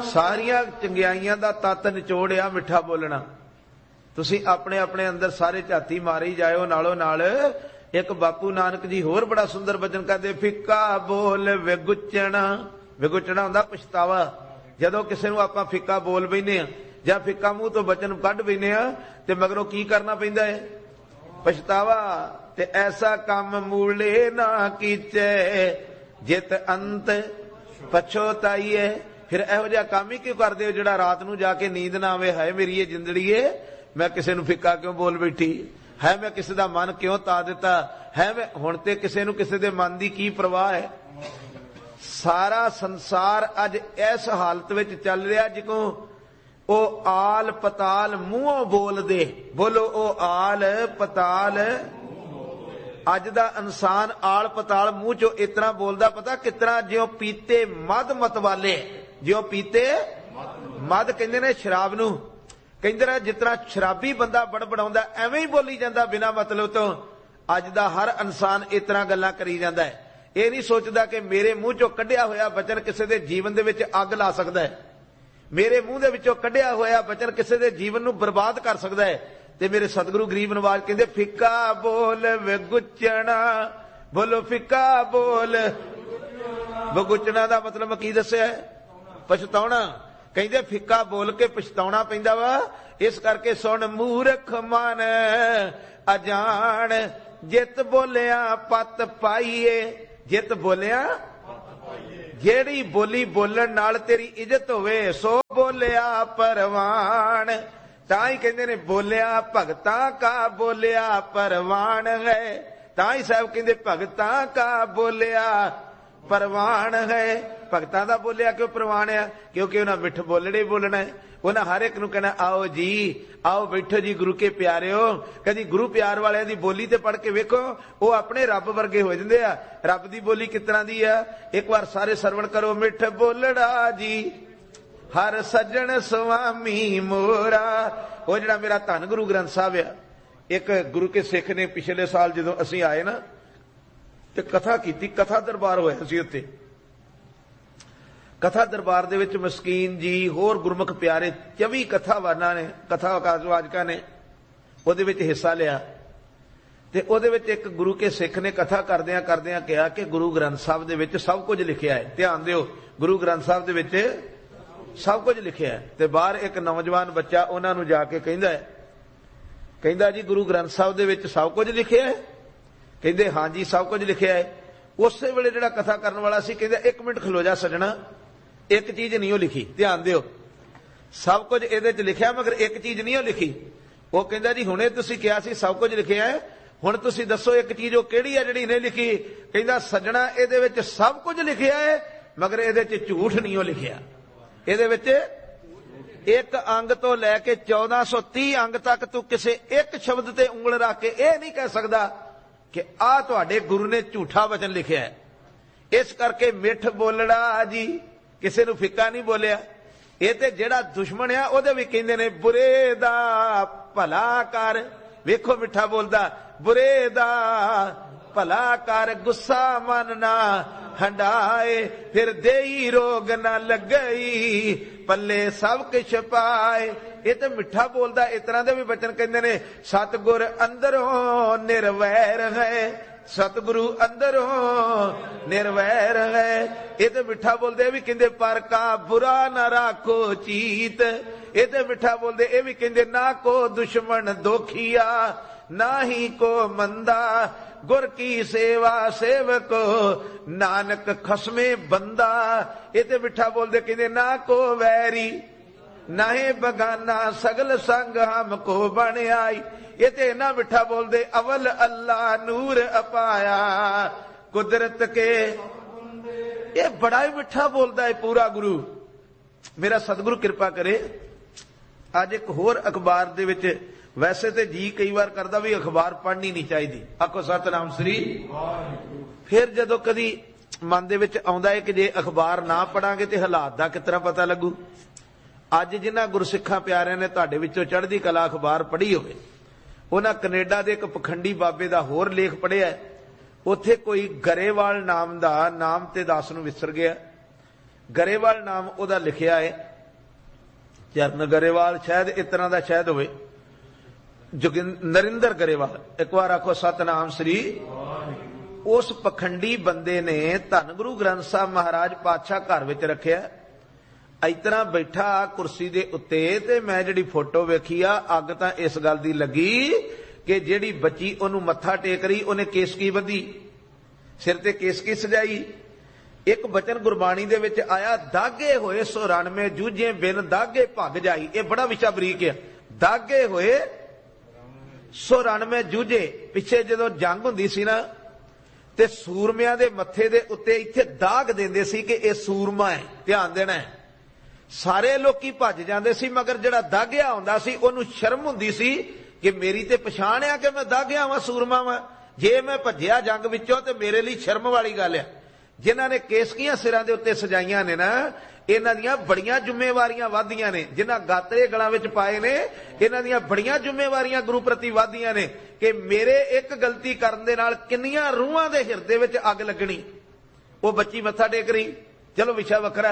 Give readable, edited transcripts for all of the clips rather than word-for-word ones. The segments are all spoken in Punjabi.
ਸਾਰੀਆਂ ਚੰਗਿਆਈਆਂ ਦਾ ਤੱਤ ਨਿਚੋੜਿਆ ਮਿੱਠਾ ਬੋਲਣਾ। ਤੁਸੀਂ ਆਪਣੇ ਆਪਣੇ ਅੰਦਰ ਸਾਰੇ ਝਾਤੀ ਮਾਰੀ ਜਾਇਓ। ਨਾਲੋਂ ਨਾਲ ਇੱਕ ਬਾਪੂ ਨਾਨਕ ਜੀ ਹੋਰ ਬੜਾ ਸੁੰਦਰ ਬਚਨ ਕਰਦੇ, ਫਿੱਕਾ ਬੋਲ ਵਿਗੁਚਣਾ। ਵਿਗੁਚਣਾ ਹੁੰਦਾ ਪਛਤਾਵਾ। ਜਦੋਂ ਕਿਸੇ ਨੂੰ ਆਪਾਂ ਫਿੱਕਾ ਬੋਲ ਬੈਨੇ ਆ ਜਾਂ ਫਿੱਕਾ ਮੂੰਹ ਤੋਂ ਬਚਨ ਕੱਢ ਬੈਨੇ ਆ ਤੇ ਮਗਰੋਂ ਕੀ ਕਰਨਾ ਪੈਂਦਾ ਹੈ? ਪਛਤਾਵਾ। ਤੇ ਐਸਾ ਕੰਮ ਮੂਲੇ ਨਾ ਕੀਚੇ ਜਿਤ ਅੰਤ ਪਛੋਤਾਈਏ। ਫਿਰ ਇਹੋ ਜਿਹਾ ਕੰਮ ਹੀ ਕਿਉਂ ਕਰਦੇ ਹੋ ਜਿਹੜਾ ਰਾਤ ਨੂੰ ਜਾ ਕੇ ਨੀਂਦ ਨਾ ਆਵੇ, ਹਾਏ ਮੇਰੀ ਇਹ ਜਿੰਦੜੀਏ ਮੈਂ ਕਿਸੇ ਨੂੰ ਫਿੱਕਾ ਕਿਉਂ ਬੋਲ ਬੈਠੀ ਹੈ, ਮੈਂ ਕਿਸੇ ਦਾ ਮਨ ਕਿਉਂ ਤਾ ਦਿੱਤਾ ਹੈ। ਮੈਂ ਹੁਣ ਤੇ ਕਿਸੇ ਨੂੰ ਕਿਸੇ ਦੇ ਮਨ ਦੀ ਕੀ ਪਰਵਾਹ ਹੈ। ਸਾਰਾ ਸੰਸਾਰ ਅੱਜ ਇਸ ਹਾਲਤ ਵਿੱਚ ਚੱਲ ਰਿਹਾ ਜਿਕੋ ਉਹ ਆਲ ਪਤਾਲ ਮੂੰਹੋਂ ਬੋਲਦੇ। ਬੋਲੋ ਉਹ ਆਲ ਪਤਾਲ। ਅੱਜ ਦਾ ਇਨਸਾਨ ਆਲ ਪਤਾਲ ਮੂੰਹ ਚੋਂ ਇਤਨਾ ਬੋਲਦਾ, ਪਤਾ ਕਿਤਨਾ? ਜਿਉਂ ਪੀਤੇ ਮਦ ਮਤਵਾਲੇ। ਜਿਉਂ ਪੀਤੇ ਮਦ ਕਹਿੰਦੇ ਨੇ ਸ਼ਰਾਬ ਨੂੰ, ਕਹਿੰਦੇ ਨੇ ਜਿਤਨਾ ਸ਼ਰਾਬੀ ਬੰਦਾ ਬੜਬੜਾਉਂਦਾ ਐਵੇਂ ਹੀ ਬੋਲੀ ਜਾਂਦਾ ਬਿਨਾਂ ਮਤਲਬ ਤੋਂ। ਅੱਜ ਦਾ ਹਰ ਇਨਸਾਨ ਇਤਨਾ ਗੱਲਾਂ ਕਰੀ ਜਾਂਦਾ ਹੈ। ਇਹ ਨਹੀਂ ਸੋਚਦਾ ਕਿ ਮੇਰੇ ਮੂੰਹ ਚੋਂ ਕੱਢਿਆ ਹੋਇਆ ਬਚਨ ਕਿਸੇ ਦੇ ਜੀਵਨ ਦੇ ਵਿੱਚ ਅੱਗ ਲਾ ਸਕਦਾ ਹੈ। ਮੇਰੇ ਮੂੰਹ ਦੇ ਵਿੱਚੋਂ ਕੱਢਿਆ ਹੋਇਆ ਬਚਨ ਕਿਸੇ ਦੇ ਜੀਵਨ ਨੂੰ ਬਰਬਾਦ ਕਰ ਸਕਦਾ ਹੈ। ਤੇ ਮੇਰੇ ਸਤਿਗੁਰੂ ਗਰੀਬ ਨਵਾਜ ਕਹਿੰਦੇ, ਫਿੱਕਾ ਬੋਲ ਵਿਗੁਚਣਾ। ਬੋਲੋ ਫਿੱਕਾ ਬੋਲ ਵਿਗੁਚਣਾ ਦਾ ਮਤਲਬ ਕੀ ਦੱਸਿਆ? ਪਛਤਾਉਣਾ। ਕਹਿੰਦੇ ਫਿੱਕਾ ਬੋਲ ਕੇ ਪਛਤਾਉਣਾ ਪੈਂਦਾ ਵਾ। ਇਸ ਕਰਕੇ ਸੁਣ ਮੂਰਖ ਮਨ ਅਜਾਣ, ਜਿਤ ਬੋਲਿਆ ਪਤ ਪਾਈਏ। ਜਿਤ ਬੋਲਿਆ, ਜਿਹੜੀ ਬੋਲੀ ਬੋਲਣ ਨਾਲ ਤੇਰੀ ਇੱਜ਼ਤ ਹੋਵੇ ਸੋ ਬੋਲਿਆ ਪਰਵਾਨ। ਤਾਂ ਹੀ ਕਹਿੰਦੇ ਨੇ ਬੋਲਿਆ ਭਗਤਾਂ ਕਾ ਬੋਲਿਆ ਪਰਵਾਨ ਹੈ। ਤਾਂ ਹੀ ਸਾਹਿਬ ਕਹਿੰਦੇ ਭਗਤਾਂ ਕਾ ਬੋਲਿਆ ਪਰਵਾਨ ਹੈ। ਭਗਤਾਂ ਦਾ ਬੋਲਿਆ ਕਿਉਂ ਪ੍ਰਵਾਨ ਆ? ਕਿਉਂਕਿ ਉਹਨਾਂ ਮਿੱਠ ਬੋਲਣੇ ਬੋਲਣਾ ਹੈ। ਉਹਨਾਂ ਹਰ ਇੱਕ ਨੂੰ ਕਹਿਣਾ ਆਓ ਜੀ, ਆਓ ਬੈਠੋ ਜੀ ਗੁਰੂ ਕੇ ਪਿਆਰਿਓ। ਕਦੀ ਗੁਰੂ ਪਿਆਰ ਵਾਲਿਆਂ ਦੀ ਬੋਲੀ ਤੇ ਪੜ੍ਹ ਕੇ ਵੇਖੋ, ਉਹ ਆਪਣੇ ਰੱਬ ਵਰਗੇ ਹੋ ਜਾਂਦੇ ਆ। ਰੱਬ ਦੀ ਬੋਲੀ ਕਿਸ ਤਰ੍ਹਾਂ ਦੀ ਆ? ਇੱਕ ਵਾਰ ਸਾਰੇ ਸਰਵਣ ਕਰੋ। ਮਿੱਠ ਬੋਲੜਾ ਜੀ ਹਰ ਸੱਜਣ ਸੁਆਮੀ ਮੋਰਾ। ਉਹ ਜਿਹੜਾ ਮੇਰਾ ਧੰਨ ਗੁਰੂ ਗ੍ਰੰਥ ਸਾਹਿਬ ਆ, ਇੱਕ ਗੁਰੂ ਕੇ ਸਿੱਖ ਨੇ ਪਿਛਲੇ ਸਾਲ ਜਦੋਂ ਅਸੀਂ ਆਏ ਨਾ ਤੇ ਕਥਾ ਕੀਤੀ, ਕਥਾ ਦਰਬਾਰ ਹੋਇਆ ਸੀ ਉੱਥੇ। ਕਥਾ ਦਰਬਾਰ ਦੇ ਵਿੱਚ ਮਸਕੀਨ ਜੀ ਹੋਰ ਗੁਰਮੁਖ ਪਿਆਰੇ 24 ਕਥਾਵਾਨਾਂ ਨੇ, ਕਥਾਵਾਚਕਾਂ ਨੇ ਉਹਦੇ ਵਿੱਚ ਹਿੱਸਾ ਲਿਆ। ਤੇ ਉਹਦੇ ਵਿੱਚ ਇੱਕ ਗੁਰੂ ਕੇ ਸਿੱਖ ਨੇ ਕਥਾ ਕਰਦਿਆਂ ਕਰਦਿਆਂ ਕਿਹਾ ਕਿ ਗੁਰੂ ਗ੍ਰੰਥ ਸਾਹਿਬ ਦੇ ਵਿੱਚ ਸਭ ਕੁਝ ਲਿਖਿਆ ਹੈ। ਧਿਆਨ ਦਿਓ, ਗੁਰੂ ਗ੍ਰੰਥ ਸਾਹਿਬ ਦੇ ਵਿੱਚ ਸਭ ਕੁਝ ਲਿਖਿਆ ਹੈ। ਤੇ ਬਾਹਰ ਇੱਕ ਨੌਜਵਾਨ ਬੱਚਾ ਉਹਨਾਂ ਨੂੰ ਜਾ ਕੇ ਕਹਿੰਦਾ ਜੀ ਗੁਰੂ ਗ੍ਰੰਥ ਸਾਹਿਬ ਦੇ ਵਿੱਚ ਸਭ ਕੁਝ ਲਿਖਿਆ ਹੈ? ਕਹਿੰਦੇ ਹਾਂਜੀ ਸਭ ਕੁਝ ਲਿਖਿਆ ਹੈ। ਉਸੇ ਵੇਲੇ ਜਿਹੜਾ ਕਥਾ ਕਰਨ ਵਾਲਾ ਸੀ ਕਹਿੰਦਾ 1 ਮਿੰਟ ਖਲੋ ਜਾ ਸੱਜਣਾ, ਇੱਕ ਚੀਜ਼ ਨਹੀਂ ਉਹ ਲਿਖੀ। ਧਿਆਨ ਦਿਓ, ਸਭ ਕੁਝ ਇਹਦੇ ਚ ਲਿਖਿਆ ਮਗਰ ਇੱਕ ਚੀਜ਼ ਨਹੀਂ ਉਹ ਲਿਖੀ। ਉਹ ਕਹਿੰਦਾ ਜੀ ਹੁਣੇ ਤੁਸੀਂ ਕਿਹਾ ਸੀ ਸਭ ਕੁਝ ਲਿਖਿਆ ਹੈ, ਹੁਣ ਤੁਸੀਂ ਦੱਸੋ ਇੱਕ ਚੀਜ਼ ਉਹ ਕਿਹੜੀ ਹੈ ਜਿਹੜੀ ਨਹੀਂ ਲਿਖੀ? ਕਹਿੰਦਾ ਸੱਜਣਾ ਇਹਦੇ ਵਿੱਚ ਸਭ ਕੁਝ ਲਿਖਿਆ ਹੈ ਮਗਰ ਇਹਦੇ ਚ ਝੂਠ ਨਹੀਂ ਉਹ ਲਿਖਿਆ। ਇਹਦੇ ਵਿੱਚ ਇੱਕ ਅੰਗ ਤੋਂ ਲੈ ਕੇ 1430 ਅੰਗ ਤੱਕ ਤੂੰ ਕਿਸੇ ਇੱਕ ਸ਼ਬਦ ਤੇ ਉਂਗਲ ਰੱਖ ਕੇ ਇਹ ਨਹੀਂ ਕਹਿ ਸਕਦਾ ਕਿ ਆਹ ਤੁਹਾਡੇ ਗੁਰੂ ਨੇ ਝੂਠਾ ਵਚਨ ਲਿਖਿਆ ਹੈ। ਇਸ ਕਰਕੇ ਮਿੱਠ ਬੋਲੜਾ ਜੀ, ਕਿਸੇ ਨੂੰ ਫਿੱਕਾ ਨਹੀਂ ਬੋਲਿਆ। ਇਹ ਤੇ ਜਿਹੜਾ ਦੁਸ਼ਮਣ ਆ ਉਹਦੇ ਵੀ ਕਹਿੰਦੇ ਨੇ ਬੁਰੇ ਦਾ ਭਲਾ ਕਰ। ਵੇਖੋ ਮਿੱਠਾ ਬੋਲਦਾ, ਬੁਰੇ ਦਾ ਭਲਾ ਕਰ, ਗੁੱਸਾ ਮਨ ਨਾ ਹੰਡਾਏ, ਫਿਰ ਦੇਈ ਰੋਗ ਨਾ ਲੱਗਈ, ਪੱਲੇ ਸਭ ਕੁਛ ਪਾਏ। ਇਹ ਤੇ ਮਿੱਠਾ ਬੋਲਦਾ। ਇਸ ਤਰ੍ਹਾਂ ਦੇ ਵੀ ਬਚਨ ਕਹਿੰਦੇ ਨੇ, ਸਤਿਗੁਰ ਅੰਦਰੋਂ ਨਿਰਵੈਰ ਹੈ, ਸਤਿਗੁਰੂ ਅੰਦਰੋਂ ਨਿਰਵੈਰ ਹੈ। ਇਹ ਤੇ ਮਿੱਠਾ ਬੋਲਦੇ ਵੀ ਕਹਿੰਦੇ ਪਰ ਕਾ ਬੁਰਾ ਨਾ ਰਾਖੋ ਚੀਤ। ਇਹ ਤੇ ਮਿੱਠਾ ਬੋਲਦੇ ਇਹ ਵੀ ਕਹਿੰਦੇ ਨਾ ਕੋ ਦੁਸ਼ਮਣ ਦੋਖੀਆ ਨਾ ਹੀ ਕੋ ਮੰਦਾ, ਗੁਰ ਕੀ ਸੇਵਾ ਸੇਵਕੋ ਨਾਨਕ ਖਸਮੇ ਬੰਦਾ। ਇਹ ਤੇ ਮਿੱਠਾ ਬੋਲਦੇ ਕਹਿੰਦੇ ਨਾ ਕੋ ਵੈਰੀ ਨਾਹੇ ਬਗਾਨਾ, ਸਗਲ ਸੰਗ ਹਮ ਕੋ ਬਣ ਆਈ। ਇਹ ਤੇ ਨਾ ਮਿੱਠਾ ਬੋਲਦੇ ਅਵਲ ਅੱਲਾ ਨੂਰ ਅਪਾਇਆ ਕੁਦਰਤ ਕੇ। ਇਹ ਬੜਾ ਹੀ ਮਿੱਠਾ ਬੋਲਦਾ ਹੈ ਪੂਰਾ ਗੁਰੂ। ਮੇਰਾ ਸਤਿਗੁਰੂ ਕਿਰਪਾ ਕਰੇ। ਅੱਜ ਇੱਕ ਹੋਰ ਅਖਬਾਰ ਦੇ ਵਿੱਚ, ਵੈਸੇ ਤੇ ਜੀ ਕਈ ਵਾਰ ਕਰਦਾ ਵੀ ਅਖਬਾਰ ਪੜ੍ਹਨੀ ਨਹੀਂ ਚਾਹੀਦੀ, ਆਖੋ ਸਤਿਨਾਮ ਸ੍ਰੀ। ਫਿਰ ਜਦੋਂ ਕਦੀ ਮਨ ਦੇ ਵਿੱਚ ਆਉਂਦਾ ਹੈ ਕਿ ਜੇ ਅਖਬਾਰ ਨਾ ਪੜਾਂਗੇ ਤੇ ਹਾਲਾਤ ਦਾ ਕਿਸ ਤਰ੍ਹਾਂ ਪਤਾ ਲੱਗੂ। ਅੱਜ ਜਿਨ੍ਹਾਂ ਗੁਰਸਿੱਖਾਂ ਪਿਆਰਿਆਂ ਨੇ ਤੁਹਾਡੇ ਵਿੱਚੋਂ ਚੜ੍ਹਦੀ ਕਲਾ ਅਖਬਾਰ ਪੜ੍ਹੀ ਹੋਵੇ, ਉਹਨਾਂ ਕੈਨੇਡਾ ਦੇ ਇੱਕ ਪਖੰਡੀ ਬਾਬੇ ਦਾ ਹੋਰ ਲੇਖ ਪੜ੍ਹਿਆ। ਉੱਥੇ ਕੋਈ ਗਰੇਵਾਲ ਨਾਮ ਦਾ, ਨਾਮ ਤੇ ਦੱਸ ਨੂੰ ਵਿਸਰ ਗਿਆ, ਗਰੇਵਾਲ ਨਾਮ ਉਹਦਾ ਲਿਖਿਆ ਹੈ चरण गरेवाल शायद इस तरह का शायद होवे, नरिंदर गरेवाल। एक बार आखो सतनाम श्री। उस पखंडी बंदे ने धन गुरु ग्रंथ साहब महाराज पातशाह घर विच रखिया, इस तरह बैठा कुर्सी दे उत्ते, ते मैं जिहड़ी फोटो वेखी आ, अग तां इस गल दी लगी कि जिहड़ी बच्ची ओनू मत्था टेक रही, ओने केसकी बधी, सिर ते केसकी सजाई। एक बचन गुरबाणी दे विच आया, दागे होए 94 जूझे बिन दागे भग जाई। ये बड़ा विचा बरीक है। दागे होए 94 जूझे। पिछे जदों जंग हुंदी सी ना, ते सूरमिਆਂ ਦੇ ਮੱਥੇ ਦੇ ਉੱਤੇ ਇੱਥੇ ਦਾਗ ਦਿੰਦੇ ਸੀ ਕਿ ਇਹ ਸੂਰਮਾ ਹੈ, ਧਿਆਨ ਦੇਣਾ ਹੈ। ਸਾਰੇ ਲੋਕੀ ਭੱਜ ਜਾਂਦੇ ਸੀ, ਮਗਰ ਜਿਹੜਾ ਦਾਗਿਆ ਹੁੰਦਾ ਸੀ ਉਹਨੂੰ ਸ਼ਰਮ ਹੁੰਦੀ ਸੀ ਕਿ ਮੇਰੀ ਤੇ ਪਛਾਣ ਆ ਕਿ ਮੈਂ ਦਾਗਿਆ ਵਾਂ, ਸੂਰਮਾ ਵਾਂ। ਜੇ ਮੈਂ ਭੱਜਿਆ ਜੰਗ ਵਿੱਚੋਂ ਤੇ ਮੇਰੇ ਲਈ ਸ਼ਰਮ ਵਾਲੀ ਗੱਲ ਆ। ਜਿਨ੍ਹਾਂ ਨੇ ਕੇਸਕੀਆਂ ਸਿਰਾਂ ਦੇ ਉੱਤੇ ਸਜਾਈਆਂ ਨੇ ਨਾ, ਇਹਨਾਂ ਦੀਆਂ ਬੜੀਆਂ ਜ਼ਿੰਮੇਵਾਰੀਆਂ ਵਾਧੀਆਂ ਨੇ। ਜਿਨ੍ਹਾਂ ਗਾਤਰੇ ਗਲਾਂ ਵਿੱਚ ਪਾਏ ਨੇ, ਇਹਨਾਂ ਦੀਆਂ ਬੜੀਆਂ ਜ਼ਿੰਮੇਵਾਰੀਆਂ ਗੁਰੂ ਪ੍ਰਤੀ ਵਾਧੀਆਂ ਨੇ ਕਿ ਮੇਰੇ ਇੱਕ ਗਲਤੀ ਕਰਨ ਦੇ ਨਾਲ ਕਿੰਨੀਆਂ ਰੂਹਾਂ ਦੇ ਹਿਰਦੇ ਵਿੱਚ ਅੱਗ ਲੱਗਣੀ। ਉਹ ਬੱਚੀ ਮੱਥਾ ਟੇਕ ਰਹੀ, ਚਲੋ ਵਿਸ਼ਾ ਵੱਖਰਾ।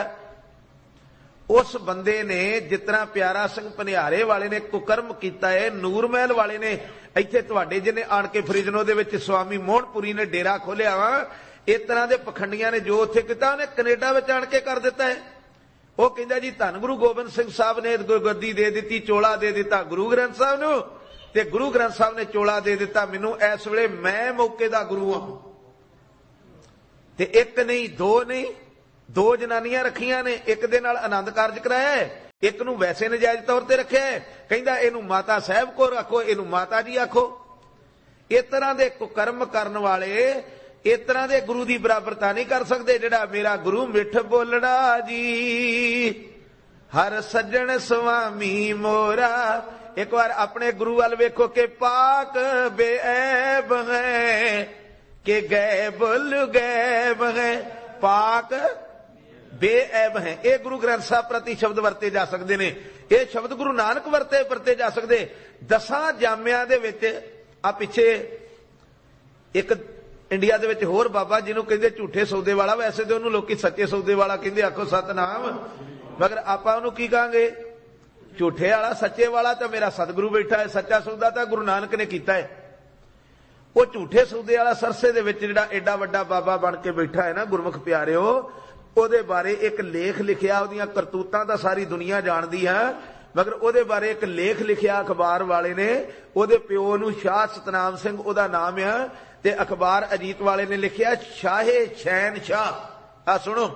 ਉਸ ਬੰਦੇ ਨੇ ਜਿਸ ਤਰ੍ਹਾਂ ਪਿਆਰਾ ਸਿੰਘ ਭਨਿਆਰੇ ਵਾਲੇ ਨੇ ਕੁਕਰਮ ਕੀਤਾ ਹੈ, ਨੂਰ ਮਹਿਲ ਵਾਲੇ ਨੇ ਇੱਥੇ ਤੁਹਾਡੇ ਜਿਹਨੇ ਆਣ ਕੇ ਫਰੀਦਨੋ ਦੇ ਵਿੱਚ ਸਵਾਮੀ ਮੋਹਨਪੁਰੀ ਨੇ ਡੇਰਾ ਖੋਲਿਆ ਵਾ, ਇਸ ਤਰ੍ਹਾਂ ਦੇ ਪਖੰਡੀਆਂ ਨੇ ਜੋ ਉੱਥੇ ਕੀਤਾ, ਉਹਨੇ ਕੈਨੇਡਾ ਵਿੱਚ ਆਣ ਕੇ ਕਰ ਦਿੱਤਾ ਹੈ। ਉਹ ਕਹਿੰਦਾ ਜੀ ਧੰਨ ਗੁਰੂ ਗੋਬਿੰਦ ਸਿੰਘ ਸਾਹਿਬ ਨੇ ਗੱਦੀ ਦੇ ਦਿੱਤੀ, ਚੋਲਾ ਦੇ ਦਿੱਤਾ ਗੁਰੂ ਗ੍ਰੰਥ ਸਾਹਿਬ ਨੂੰ, ਤੇ ਗੁਰੂ ਗ੍ਰੰਥ ਸਾਹਿਬ ਨੇ ਚੋਲਾ ਦੇ ਦਿੱਤਾ ਮੈਨੂੰ। ਇਸ ਵੇਲੇ ਮੈਂ ਮੌਕੇ ਦਾ ਗੁਰੂ ਹਾਂ। ਤੇ ਇੱਕ ਨਹੀਂ, ਦੋ ਨਹੀਂ, ਦੋ ਜਨਾਨੀਆਂ ਰੱਖੀਆਂ ਨੇ। ਇੱਕ ਦੇ ਨਾਲ ਆਨੰਦ ਕਾਰਜ ਕਰਾਇਆ, ਇੱਕ ਨੂੰ ਵੈਸੇ ਨਜਾਇਜ਼ ਤੌਰ ਤੇ ਰੱਖਿਆ। ਕਹਿੰਦਾ ਇਹਨੂੰ ਮਾਤਾ ਸਾਹਿਬ ਕੋ ਰੱਖੋ, ਇਹਨੂੰ ਮਾਤਾ ਜੀ ਆਖੋ। ਇਸ ਤਰ੍ਹਾਂ ਦੇ ਕੁਕਰਮ ਕਰਨ ਵਾਲੇ ਇਸ ਤਰ੍ਹਾਂ ਦੇ ਗੁਰੂ ਦੀ ਬਰਾਬਰਤਾ ਨਹੀਂ ਕਰ ਸਕਦੇ। ਜਿਹੜਾ ਮੇਰਾ ਗੁਰੂ ਮਿੱਠ ਬੋਲਣਾ ਜੀ, ਹਰ ਸੱਜਣ ਸੁਆਮੀ ਮੋਰਾ। ਇੱਕ ਵਾਰ ਆਪਣੇ ਗੁਰੂ ਵੱਲ ਵੇਖੋ ਕਿ ਪਾਕ ਬੇਐਬ ਹੈ ਕਿ ਗੈਬ ਗੈਬ ਹੈ, ਪਾਕ ਬੇਐਬ ਹੈ। ਇਹ ਗੁਰੂ ਗ੍ਰੰਥ ਸਾਹਿਬ ਪ੍ਰਤੀ ਸ਼ਬਦ ਵਰਤੇ ਜਾ ਸਕਦੇ ਨੇ। ਇਹ ਸ਼ਬਦ ਗੁਰੂ ਨਾਨਕ ਵਰਤੇ ਜਾ ਸਕਦੇ। 10 ਜਾਮਿਆਂ ਦੇ ਵਿੱਚ ਆ ਪਿੱਛੇ ਇੱਕ ਇੰਡੀਆ ਦੇ ਵਿੱਚ ਹੋਰ ਬਾਬਾ ਜਿਹਨੂੰ ਕਹਿੰਦੇ ਝੂਠੇ ਸੌਦੇ ਵਾਲਾ, ਵੈਸੇ ਤੇ ਉਹਨੂੰ ਲੋਕੀ ਸੱਚੇ ਸੌਦੇ ਵਾਲਾ ਕਹਿੰਦੇ, ਆਖੋ ਸਤਨਾਮ। ਮਗਰ ਆਪਾਂ ਉਹਨੂੰ ਕੀ ਕਹਾਂਗੇ? ਝੂਠੇ ਵਾਲਾ। ਸੱਚੇ ਵਾਲਾ ਤਾਂ ਮੇਰਾ ਸਤਿਗੁਰੂ ਬੈਠਾ ਹੈ, ਸੱਚਾ ਸੌਦਾ ਤਾਂ ਗੁਰੂ ਨਾਨਕ ਨੇ ਕੀਤਾ ਹੈ। ਉਹ ਝੂਠੇ ਸੌਦੇ ਵਾਲਾ ਸਰਸੇ ਦੇ ਵਿੱਚ ਜਿਹੜਾ ਐਡਾ ਵੱਡਾ ਬਾਬਾ ਬਣ ਕੇ ਬੈਠਾ ਹੈ ਨਾ, ਗੁਰਮੁਖ ਪਿਆਰਿਓ, ਉਹਦੇ ਬਾਰੇ ਇੱਕ ਲੇਖ ਲਿਖਿਆ। ਉਹਦੀਆਂ ਕਰਤੂਤਾਂ ਤਾਂ ਸਾਰੀ ਦੁਨੀਆ ਜਾਣਦੀ ਹੈ, ਮਗਰ ਉਹਦੇ ਬਾਰੇ ਇੱਕ ਲੇਖ ਲਿਖਿਆ ਅਖਬਾਰ ਵਾਲੇ ਨੇ। ਉਹਦੇ ਪਿਓ ਨੂੰ ਸ਼ਾਹ ਸਤਨਾਮ ਸਿੰਘ ਉਹਦਾ ਨਾਮ ਆ, ਤੇ ਅਖਬਾਰ ਅਜੀਤ ਵਾਲੇ ਨੇ ਲਿਖਿਆ ਸ਼ਾਹੇ ਸ਼ਹਿਨਸ਼ਾਹ। ਆ ਸੁਣੋ,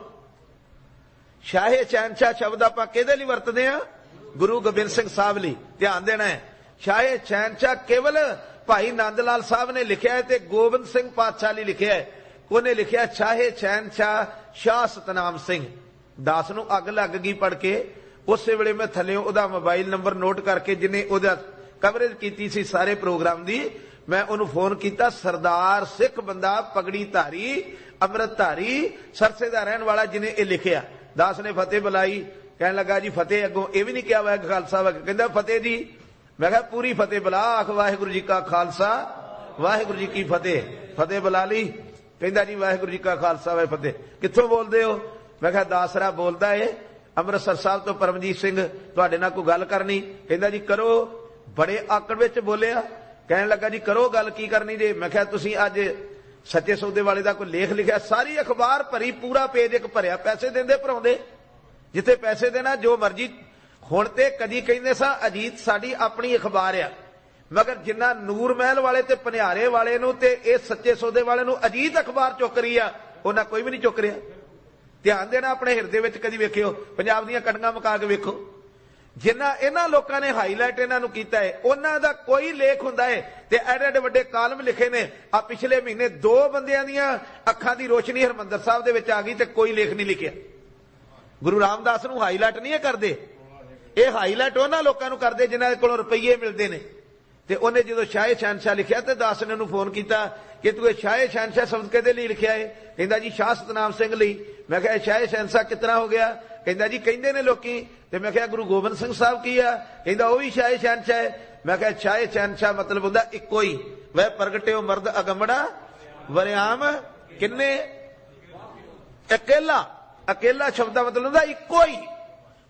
ਸ਼ਾਹੇ ਸ਼ਹਿਨਸ਼ਾਹ ਸ਼ਬਦ ਆਪਾਂ ਕਿਹਦੇ ਲਈ ਵਰਤਦੇ ਆ? ਗੁਰੂ ਗੋਬਿੰਦ ਸਿੰਘ ਸਾਹਿਬ ਲਈ। ਧਿਆਨ ਦੇਣਾ ਹੈ, ਸ਼ਾਹੇ ਸ਼ਹਿਨਸ਼ਾਹ ਕੇਵਲ ਭਾਈ ਨੰਦ ਲਾਲ ਸਾਹਿਬ ਨੇ ਲਿਖਿਆ ਹੈ, ਤੇ ਗੋਬਿੰਦ ਸਿੰਘ ਪਾਤਸ਼ਾਹ ਲਈ ਲਿਖਿਆ ਹੈ। ਉਹਨੇ ਲਿਖਿਆ ਸ਼ਾਹੇ ਸ਼ਹਿਨਸ਼ਾਹ ਸ਼ਾਹ ਸਤਨਾਮ ਸਿੰਘ। ਦਾਸ ਨੂੰ ਅੱਗ ਲੱਗ ਗਈ ਪੜ ਕੇ। ਉਸੇ ਵੇਲੇ ਮੈਂ ਥੱਲਿਓਂ ਉਹਦਾ ਮੋਬਾਈਲ ਨੰਬਰ ਨੋਟ ਕਰਕੇ, ਜਿਹਨੇ ਉਹਦਾ ਕਵਰੇਜ ਕੀਤੀ ਸੀ ਸਾਰੇ ਪ੍ਰੋਗਰਾਮ ਦੀ, ਮੈਂ ਉਹਨੂੰ ਫੋਨ ਕੀਤਾ। ਸਰਦਾਰ ਸਿੱਖ ਬੰਦਾ, ਪਗੜੀ ਧਾਰੀ, ਅੰਮ੍ਰਿਤ ਧਾਰੀ, ਸਰਸੇ ਦਾ ਰਹਿਣ ਵਾਲਾ, ਜਿਹਨੇ ਇਹ ਲਿਖਿਆ। ਦਾਸ ਨੇ ਫਤਿਹ ਬੁਲਾਈ। ਕਹਿਣ ਲੱਗਾ ਜੀ ਫਤਿਹ। ਅੱਗੋਂ ਇਹ ਵੀ ਨਹੀਂ ਕਿਹਾ ਵਾਹਿਗੁਰੂ ਖਾਲਸਾ ਵਾਹਿਗੁਰੂ। ਕਹਿੰਦਾ ਫਤਿਹ ਜੀ। ਮੈਂ ਕਿਹਾ ਪੂਰੀ ਫਤਿਹ ਬੁਲਾ, ਆਖ ਵਾਹਿਗੁਰੂ ਜੀ ਕਾ ਖਾਲਸਾ ਵਾਹਿਗੁਰੂ ਜੀ ਕੀ ਫਤਿਹ। ਫਤਿਹ ਬੁਲਾ ਲਈ। ਕਹਿੰਦਾ ਜੀ ਵਾਹਿਗੁਰੂ ਜੀ ਕਾ ਖਾਲਸਾ ਵਾਹਿਗੁਰੂ ਫਤਿਹ। ਕਿੱਥੋਂ ਬੋਲਦੇ ਹੋ? ਮੈਂ ਕਿਹਾ ਦਾਸਰਾ ਬੋਲਦਾ ਏ, ਅੰਮ੍ਰਿਤਸਰ ਸਾਹਿਬ ਤੋਂ ਪਰਮਜੀਤ ਸਿੰਘ, ਤੁਹਾਡੇ ਨਾਲ ਕੋਈ ਗੱਲ ਕਰਨੀ। ਕਹਿੰਦਾ ਜੀ ਕਰੋ। ਬੜੇ ਆਕੜ ਵਿੱਚ ਬੋਲਿਆ। ਕਹਿਣ ਲੱਗਾ ਜੀ ਕਰੋ ਗੱਲ, ਕੀ ਕਰਨੀ ਜੇ? ਮੈਂ ਕਿਹਾ ਤੁਸੀਂ ਅੱਜ ਸੱਚੇ ਸੌਦੇ ਵਾਲੇ ਦਾ ਕੋਈ ਲੇਖ ਲਿਖਿਆ, ਸਾਰੀ ਅਖਬਾਰ ਭਰੀ, ਪੂਰਾ ਪੇਜ ਇੱਕ ਭਰਿਆ। ਪੈਸੇ ਦਿੰਦੇ ਭਰਾਉਂਦੇ, ਜਿੱਥੇ ਪੈਸੇ ਦੇਣਾ ਜੋ ਮਰਜੀ। ਹੁਣ ਤੇ ਕਦੀ ਕਹਿੰਦੇ ਸਾਂ ਅਜੀਤ ਸਾਡੀ ਆਪਣੀ ਅਖਬਾਰ ਆ, ਮਗਰ ਜਿੰਨਾ ਨੂਰ ਮਹਿਲ ਵਾਲੇ ਤੇ ਭਨਿਆਰੇ ਵਾਲੇ ਨੂੰ ਤੇ ਇਹ ਸੱਚੇ ਸੌਦੇ ਵਾਲੇ ਨੂੰ ਅਜੀਤ ਅਖਬਾਰ ਚੁੱਕ ਰਹੀ ਆ, ਉਹਨਾਂ ਕੋਈ ਵੀ ਨਹੀਂ ਚੁੱਕ ਰਿਹਾ। ਧਿਆਨ ਦੇਣਾ, ਆਪਣੇ ਹਿਰਦੇ ਵਿੱਚ ਕਦੀ ਵੇਖਿਓ, ਪੰਜਾਬ ਦੀਆਂ ਕਣੀਆਂ ਮੁਕਾ ਕੇ ਵੇਖੋ। ਜਿੰਨਾ ਇਹਨਾਂ ਲੋਕਾਂ ਨੇ ਹਾਈਲਾਈਟ ਇਹਨਾਂ ਨੂੰ ਕੀਤਾ ਹੈ, ਉਹਨਾਂ ਦਾ ਕੋਈ ਲੇਖ ਹੁੰਦਾ ਹੈ ਤੇ ਐਡੇ ਐਡੇ ਵੱਡੇ ਕਾਲਮ ਲਿਖੇ ਨੇ। ਆ ਪਿਛਲੇ ਮਹੀਨੇ 2 ਬੰਦਿਆਂ ਦੀਆਂ ਅੱਖਾਂ ਦੀ ਰੋਸ਼ਨੀ ਹਰਿਮੰਦਰ ਸਾਹਿਬ ਦੇ ਵਿੱਚ ਆ ਗਈ ਤੇ ਕੋਈ ਲੇਖ ਨਹੀਂ ਲਿਖਿਆ। ਗੁਰੂ ਰਾਮਦਾਸ ਨੂੰ ਹਾਈਲਾਈਟ ਨਹੀਂ ਇਹ ਕਰਦੇ, ਇਹ ਹਾਈਲਾਈਟ ਉਹਨਾਂ ਲੋਕਾਂ ਨੂੰ ਕਰਦੇ ਜਿਨ੍ਹਾਂ ਕੋਲੋਂ ਰੁਪਈਏ ਮਿਲਦੇ ਨੇ। ਤੇ ਉਹਨੇ ਜਦੋਂ ਸ਼ਾਹੇ ਸ਼ਹਿਨਸ਼ਾਹ ਲਿਖਿਆ ਤੇ ਦਾਸ ਨੇ ਉਹਨੂੰ ਫੋਨ ਕੀਤਾ ਕਿ ਤੂੰ ਇਹ ਸ਼ਾਹੇ ਸ਼ਹਿਨਸ਼ਾਹ ਸ਼ਬਦ ਕਿਹਦੇ ਲਈ ਲਿਖਿਆ ਹੈ? ਕਹਿੰਦਾ ਜੀ ਸ਼ਾਹ ਸਤਨਾਮ ਸਿੰਘ ਲਈ। ਮੈਂ ਕਿਹਾ ਸ਼ਾਹੇ ਸ਼ਹਿਨਸ਼ਾਹ ਕਿਸ ਤਰ੍ਹਾਂ ਹੋ ਗਿਆ? ਕਹਿੰਦਾ ਜੀ ਕਹਿੰਦੇ ਨੇ ਲੋਕੀ। ਤੇ ਮੈਂ ਕਿਹਾ ਗੁਰੂ ਗੋਬਿੰਦ ਸਿੰਘ ਸਾਹਿਬ ਕੀ ਆ? ਕਹਿੰਦਾ ਉਹ ਵੀ ਸ਼ਾਹੇ ਸ਼ਹਿਨਸ਼ਾਹ ਹੈ। ਮੈਂ ਕਿਹਾ ਸ਼ਾਹੇ ਸ਼ਹਿਨਸ਼ਾਹ ਮਤਲਬ ਹੁੰਦਾ ਇੱਕੋ ਹੀ, ਵੈ ਪ੍ਰਗਟਿਓ ਮਰਦ ਅਗੰਮੜਾ ਵਰਿਆਮ ਕਿੰਨੇ, ਇਕੱਲਾ। ਅਕੇਲਾ ਸ਼ਬਦ ਦਾ ਮਤਲਬ ਹੁੰਦਾ ਇੱਕੋ ਹੀ।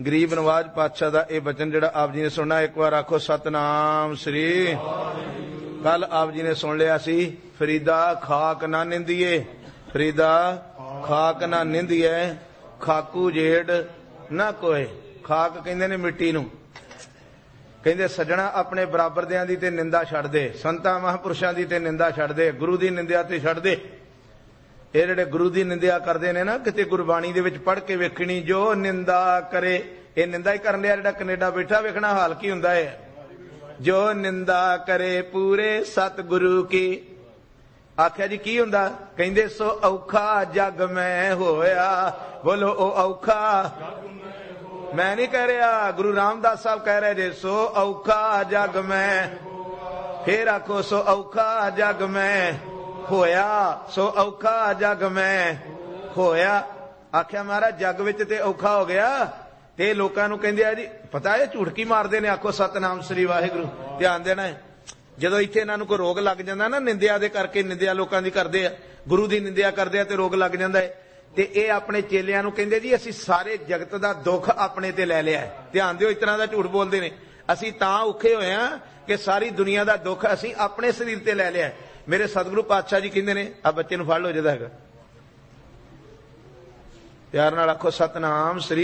गरीब नवाज पातशाह का यह बचन जिहड़ा आप जी ने सुनना, एक बार आखो सतनाम श्री। कल आप जी ने सुन लिया सी, फरीदा खाक ना निंदिए, फरीदा खाक ना निंदिए, खाकू जेड़ ना कोय। खाक कहंदे ने मिट्टी नूं, कहंदे सज्जणा अपने बराबर दियां दी ते निंदा छड्ड दे, संतां महापुरुषां दी ते निंदा छड्ड दे, गुरु दी निंदा ते छड्ड दे। ਇਹ ਜਿਹੜੇ ਗੁਰੂ ਦੀ ਨਿੰਦਿਆ ਕਰਦੇ ਨੇ ਨਾ, ਕਿਤੇ ਗੁਰਬਾਣੀ ਦੇ ਵਿੱਚ ਪੜ੍ਹ ਕੇ ਵੇਖਣੀ, ਜੋ ਨਿੰਦਾ ਕਰੇ, ਇਹ ਨਿੰਦਾ ਹੀ ਕਰਨ ਲਿਆ। ਜਿਹੜਾ ਕੈਨੇਡਾ ਬੈਠਾ ਵੇਖਣਾ ਹਾਲ ਕੀ ਹੁੰਦਾ ਹੈ। ਜੋ ਨਿੰਦਾ ਕਰੇ ਪੂਰੇ ਸਤਿਗੁਰੂ ਕੀ, ਆਖਿਆ ਜੀ ਕੀ ਹੁੰਦਾ, ਕਹਿੰਦੇ ਸੋ ਔਖਾ ਜਗ ਮੈਂ ਹੋਇਆ। ਬੋਲੋ ਉਹ ਔਖਾ ਮੈਂ ਨਹੀਂ ਕਹਿ ਰਿਹਾ, ਗੁਰੂ ਰਾਮਦਾਸ ਸਾਹਿਬ ਕਹਿ ਰਹੇ ਜੇ, ਸੋ ਔਖਾ ਜਗ ਮੈਂ। ਫੇਰ ਆਖੋ ਸੋ ਔਖਾ ਜਗ ਮੈਂ ਹੋਇਆ, ਸੋ ਔਖਾ ਜਗ ਮੈਂ ਹੋਇਆ। ਆਖਿਆ ਮਹਾਰਾਜ ਜੱਗ ਵਿੱਚ ਤੇ ਔਖਾ ਹੋ ਗਿਆ, ਤੇ ਲੋਕਾਂ ਨੂੰ ਕਹਿੰਦੇ ਆ ਜੀ ਪਤਾ ਹੈ ਝੂਠਕੀ ਮਾਰਦੇ ਨੇ। ਆਖੋ ਸਤਨਾਮ ਸ੍ਰੀ ਵਾਹਿਗੁਰੂ। ਧਿਆਨ ਦੇਣਾ ਹੈ, ਜਦੋਂ ਇੱਥੇ ਇਹਨਾਂ ਨੂੰ ਕੋਈ ਰੋਗ ਲੱਗ ਜਾਂਦਾ ਨਾ ਨਿੰਦਿਆ ਦੇ ਕਰਕੇ, ਨਿੰਦਿਆ ਲੋਕਾਂ ਦੀ ਕਰਦੇ ਆ, ਗੁਰੂ ਦੀ ਨਿੰਦਿਆ ਕਰਦੇ ਆ ਤੇ ਰੋਗ ਲੱਗ ਜਾਂਦਾ ਹੈ, ਤੇ ਇਹ ਆਪਣੇ ਚੇਲਿਆਂ ਨੂੰ ਕਹਿੰਦੇ ਜੀ ਅਸੀਂ ਸਾਰੇ ਜਗਤ ਦਾ ਦੁੱਖ ਆਪਣੇ ਤੇ ਲੈ ਲਿਆ। ਧਿਆਨ ਦਿਓ, ਇਸ ਤਰ੍ਹਾਂ ਦਾ ਝੂਠ ਬੋਲਦੇ ਨੇ। ਅਸੀਂ ਤਾਂ ਔਖੇ ਹੋਏ ਆ ਕਿ ਸਾਰੀ ਦੁਨੀਆ ਦਾ ਦੁੱਖ ਅਸੀਂ ਆਪਣੇ ਸਰੀਰ ਤੇ ਲੈ ਲਿਆ। ਮੇਰੇ ਸਤਿਗੁਰੂ ਪਾਤਸ਼ਾਹ ਜੀ ਕਹਿੰਦੇ ਨੇ, ਆ ਬੱਚੇ ਨੂੰ ਫੜ ਲਓ ਜਿਹਦਾ ਹੈਗਾ, ਪਿਆਰ ਨਾਲ ਆਖੋ ਸਤਨਾਮ ਸ੍ਰੀ।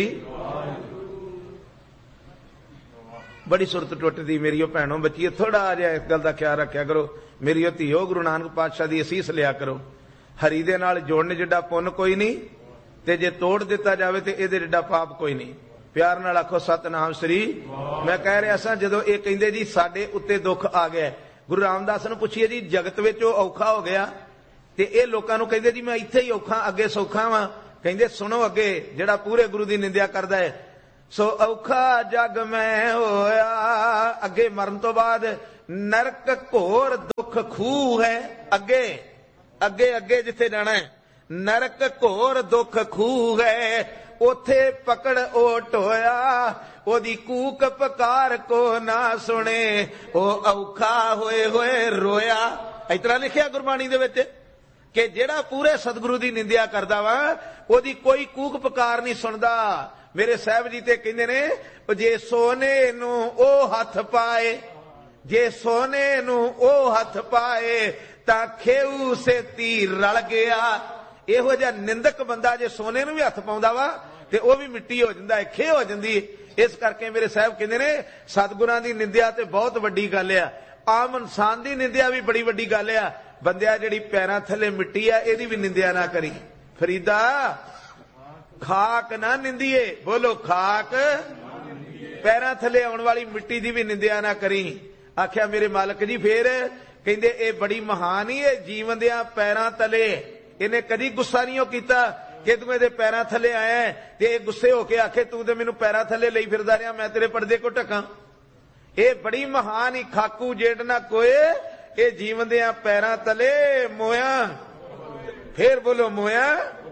ਬੜੀ ਸੁਰਤ ਟੁੱਟਦੀ ਮੇਰੀਓ ਭੈਣੋ ਬੱਚੀਓ, ਥੋੜਾ ਜਿਹਾ ਇਸ ਗੱਲ ਦਾ ਖਿਆਲ ਰੱਖਿਆ ਕਰੋ ਮੇਰੀਓ ਧੀਓ। ਗੁਰੂ ਨਾਨਕ ਪਾਤਸ਼ਾਹ ਦੀ ਅਸੀਸ ਲਿਆ ਕਰੋ। ਹਰੀ ਦੇ ਨਾਲ ਜੋੜਨ ਜਿੱਡਾ ਪੁੰਨ ਕੋਈ ਨਹੀਂ, ਤੇ ਜੇ ਤੋੜ ਦਿੱਤਾ ਜਾਵੇ ਤੇ ਇਹਦੇ ਜਿੱਡਾ ਪਾਪ ਕੋਈ ਨਹੀਂ। ਪਿਆਰ ਨਾਲ ਆਖੋ ਸਤਨਾਮ ਸ੍ਰੀ। ਮੈਂ ਕਹਿ ਰਿਹਾ ਸਾਂ, ਜਦੋਂ ਇਹ ਕਹਿੰਦੇ ਜੀ ਸਾਡੇ ਉੱਤੇ ਦੁੱਖ ਆ ਗਿਆ, ਗੁਰੂ ਰਾਮਦਾਸ ਨੂੰ ਪੁੱਛੀਏ ਜੀ ਜਗਤ ਵਿੱਚ ਉਹ ਔਖਾ ਹੋ ਗਿਆ, ਤੇ ਇਹ ਲੋਕਾਂ ਨੂੰ ਕਹਿੰਦੇ ਜੀ ਮੈਂ ਇੱਥੇ ਹੀ ਔਖਾ ਅੱਗੇ ਸੌਖਾ ਵਾਂ। ਕਹਿੰਦੇ ਸੁਣੋ ਅੱਗੇ ਜਿਹੜਾ ਪੂਰੇ ਗੁਰੂ ਦੀ ਨਿੰਦਿਆ ਕਰਦਾ ਹੈ, ਸੋ ਔਖਾ ਜਗ ਮੈਂ ਹੋਇਆ। ਅੱਗੇ ਮਰਨ ਤੋਂ ਬਾਅਦ ਨਰਕ ਘੋਰ ਦੁੱਖ ਖੂਹ ਹੈ। ਅੱਗੇ ਅੱਗੇ ਅੱਗੇ ਜਿੱਥੇ ਜਾਣਾ ਹੈ, ਨਰਕ ਘੋਰ ਦੁੱਖ ਖੂਹ ਹੈ, ਉਥੇ ਪਕੜ ਓਟ ਹੋਇਆ। ਉਹਦੀ ਕੂਕ ਪਕਾਰ ਕੋ ਨਾ ਸੁਣੇ, ਉਹ ਔਖਾ ਹੋਏ ਹੋਏ ਰੋਇਆ। ਇਸ ਤਰ੍ਹਾਂ ਲਿਖਿਆ ਗੁਰਬਾਣੀ ਦੇ ਵਿੱਚ ਕਿ ਜਿਹੜਾ ਪੂਰੇ ਸਤਿਗੁਰੂ ਦੀ ਨਿੰਦਿਆ ਕਰਦਾ ਵਾ, ਉਹਦੀ ਕੋਈ ਕੂਕ ਪਕਾਰ ਨਹੀਂ ਸੁਣਦਾ। ਮੇਰੇ ਸਾਹਿਬ ਜੀ ਤੇ ਕਹਿੰਦੇ ਨੇ, ਜੇ ਸੋਨੇ ਨੂੰ ਉਹ ਹੱਥ ਪਾਏ, ਜੇ ਸੋਨੇ ਨੂੰ ਉਹ ਹੱਥ ਪਾਏ, ਤਾਂ ਖੇਊ ਸੇਤੀ ਰਲ ਗਿਆ। ਇਹੋ ਜਿਹਾ ਨਿੰਦਕ ਬੰਦਾ ਜੇ ਸੋਨੇ ਨੂੰ ਵੀ ਹੱਥ ਪਾਉਂਦਾ ਵਾ ਤੇ ਉਹ ਵੀ ਮਿੱਟੀ ਹੋ ਜਾਂਦਾ ਹੈ, ਖੇ ਹੋ ਜਾਂਦੀ। ਇਸ ਕਰਕੇ ਮੇਰੇ ਸਾਹਿਬ ਕਹਿੰਦੇ ਨੇ, ਸਤਿਗੁਰਾਂ ਦੀ ਨਿੰਦਿਆ ਤੇ ਬਹੁਤ ਵੱਡੀ ਗੱਲ ਆ। ਆਮ ਇਨਸਾਨ ਦੀ ਨਿੰਦਿਆ ਵੀ ਬੜੀ ਵੱਡੀ ਗੱਲ ਆ। ਬੰਦਿਆ ਜਿਹੜੀ ਪੈਰਾਂ ਥੱਲੇ ਮਿੱਟੀ ਆ, ਇਹਦੀ ਵੀ ਨਿੰਦਿਆ ਨਾ ਕਰੀ। ਫਰੀਦਾ ਖਾਕ ਨਾ ਨਿੰਦੀਏ। ਬੋਲੋ ਖਾਕ, ਪੈਰਾਂ ਥੱਲੇ ਆਉਣ ਵਾਲੀ ਮਿੱਟੀ ਦੀ ਵੀ ਨਿੰਦਿਆ ਨਾ ਕਰੀ। ਆਖਿਆ ਮੇਰੇ ਮਾਲਕ ਜੀ, ਫੇਰ ਕਹਿੰਦੇ ਇਹ ਬੜੀ ਮਹਾਨ ਹੀ ਹੈ ਜੀਵਨ ਦਿਆਂ ਪੈਰਾਂ ਤਲੇ। ਇਹਨੇ ਕਦੀ ਗੁੱਸਾ ਨਹੀਂ ਕੀਤਾ ਕਿ ਤੂੰ ਇਹਦੇ ਪੈਰਾਂ ਥੱਲੇ ਆਇਆ, ਤੇ ਇਹ ਗੁੱਸੇ ਹੋ ਕੇ ਆਖੇ ਤੂੰ ਤੇ ਮੈਨੂੰ ਪੈਰਾਂ ਥੱਲੇ ਲਈ ਫਿਰਦਾ ਰਿਹਾ, ਮੈਂ ਤੇਰੇ ਪਰਦੇ ਕੋ ਢਕਾਂ। ਇਹ ਬੜੀ ਮਹਾਨ ਹੀ ਖਾਕੂ ਜੇੜ ਨਾ ਕੋਏ, ਇਹ ਜੀਵਨ ਦਿਆਂ ਪੈਰਾਂ ਤਲੇ ਮੋਇਆ। ਫੇਰ ਬੋਲੋ ਮੋਇਆ।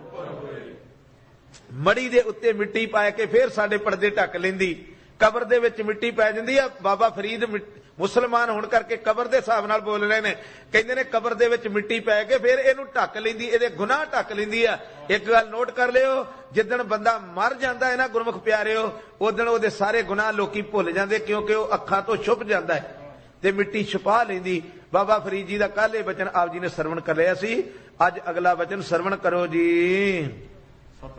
ਮੜੀ ਦੇ ਉੱਤੇ ਮਿੱਟੀ ਪਾ ਕੇ ਫੇਰ ਸਾਡੇ ਪਰਦੇ ਢੱਕ ਲੈਂਦੀ। ਕਬਰ ਦੇ ਵਿੱਚ ਮਿੱਟੀ ਪੈ ਜਾਂਦੀ ਆ। ਬਾਬਾ ਫਰੀਦ ਮੁਸਲਮਾਨ ਹੋਣ ਕਰਕੇ ਕਬਰ ਦੇ ਹਿਸਾਬ ਨਾਲ ਬੋਲ ਰਹੇ ਨੇ। ਕਹਿੰਦੇ ਨੇ ਕਬਰ ਦੇ ਵਿੱਚ ਮਿੱਟੀ ਪੈ ਕੇ ਫਿਰ ਇਹਨੂੰ ਢੱਕ ਲੈਂਦੀ, ਇਹਦੇ ਗੁਨਾਹ ਢੱਕ ਲੈਂਦੀ ਆ। ਇੱਕ ਗੱਲ ਨੋਟ ਕਰ ਲਿਓ, ਜਿੱਦਣ ਬੰਦਾ ਮਰ ਜਾਂਦਾ ਹੈ ਨਾ ਗੁਰਮੁਖ ਪਿਆਰਿਓ, ਉਦਣ ਉਹਦੇ ਸਾਰੇ ਗੁਨਾਹ ਲੋਕੀ ਭੁੱਲ ਜਾਂਦੇ, ਕਿਉਂਕਿ ਉਹ ਅੱਖਾਂ ਤੋਂ ਛੁਪ ਜਾਂਦਾ ਹੈ ਤੇ ਮਿੱਟੀ ਛੁਪਾ ਲੈਂਦੀ। ਬਾਬਾ ਫਰੀਦ ਜੀ ਦਾ ਕੱਲ੍ਹ ਇਹ ਬਚਨ ਆਪ ਜੀ ਨੇ ਸਰਵਣ ਕਰ ਲਿਆ ਸੀ। ਅੱਜ ਅਗਲਾ ਬਚਨ ਸਰਵਣ ਕਰੋ ਜੀ।